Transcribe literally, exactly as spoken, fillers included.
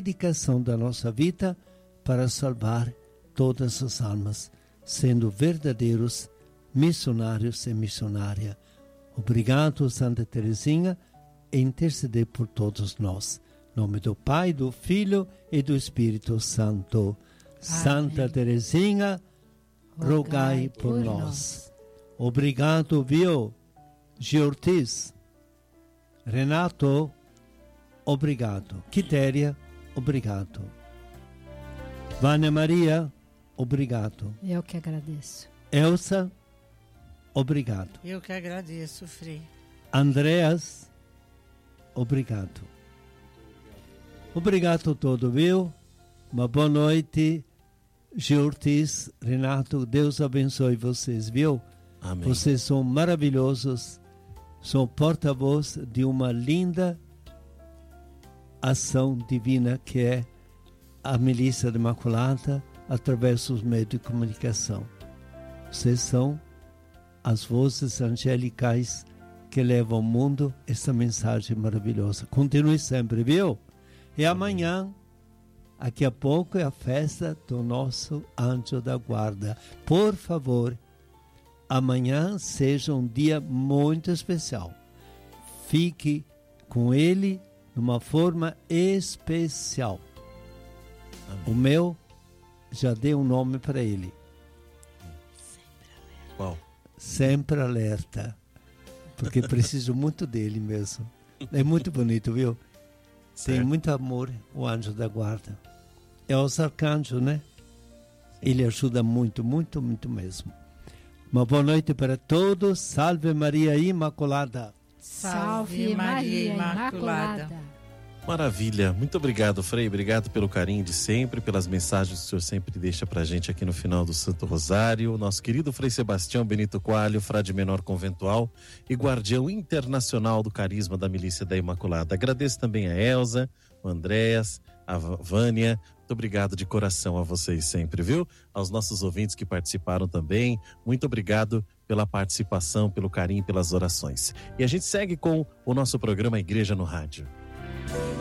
dedicação da nossa vida para salvar todas as almas, sendo verdadeiros missionários e missionária. Obrigado, Santa Teresinha, e interceder por todos nós. Em nome do Pai, do Filho e do Espírito Santo. Amém. Santa Teresinha, rogai por, por nós. nós. Obrigado, viu? Giortis, Renato, obrigado. Quitéria, obrigado. Vânia Maria, obrigado. Eu que agradeço. Elsa, obrigado. Eu que agradeço, Frei. Andreas, obrigado. Obrigado a todos, viu? Uma boa noite. Giortis, Renato, Deus abençoe vocês, viu? Amém. Vocês são maravilhosos. São porta-voz de uma linda ação divina que é a Milícia da Imaculada através dos meios de comunicação. Vocês são as vozes angelicais que levam ao mundo essa mensagem maravilhosa. Continue sempre, viu? E amanhã, daqui a pouco, é a festa do nosso anjo da guarda. Por favor, amanhã seja um dia muito especial. Fique com ele de uma forma especial. Amém. O meu, já dei um nome para ele. Qual? Sempre alerta. Porque preciso muito dele mesmo. É muito bonito, viu? Tem muito amor, o anjo da guarda. É o arcanjo, né? Ele ajuda muito, muito, muito mesmo. Uma boa noite para todos. Salve Maria Imaculada. Salve Maria Imaculada. Maravilha. Muito obrigado, Frei. Obrigado pelo carinho de sempre, pelas mensagens que o senhor sempre deixa pra gente aqui no final do Santo Rosário. Nosso querido Frei Sebastião Benito Coelho, frade menor conventual e guardião internacional do carisma da Milícia da Imaculada. Agradeço também a Elza, o Andréas, a Vânia. Muito obrigado de coração a vocês sempre, viu? Aos nossos ouvintes que participaram também, muito obrigado pela participação, pelo carinho, pelas orações. E a gente segue com o nosso programa Igreja no Rádio.